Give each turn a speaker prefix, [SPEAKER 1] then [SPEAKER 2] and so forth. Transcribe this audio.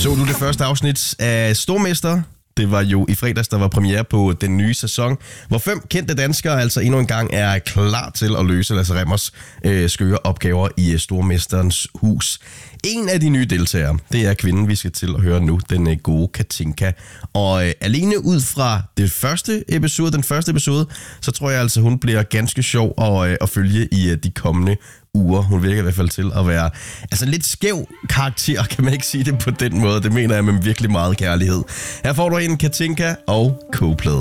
[SPEAKER 1] Så du det første afsnit af Stormester? Det var jo i fredags, der var premiere på den nye sæson, hvor 5 kendte danskere altså endnu en gang er klar til at løse Lasse Rimmers skøre opgaver i Stormesterens hus. En af de nye deltagere, det er kvinden, vi skal til at høre nu, den gode Katinka. Og alene ud fra den første episode, så tror jeg altså, hun bliver ganske sjov at følge i de kommende uger. Hun virker i hvert fald til at være en lidt skæv karakter, kan man ikke sige det på den måde. Det mener jeg med virkelig meget kærlighed. Her får du en Katinka og Coldplay.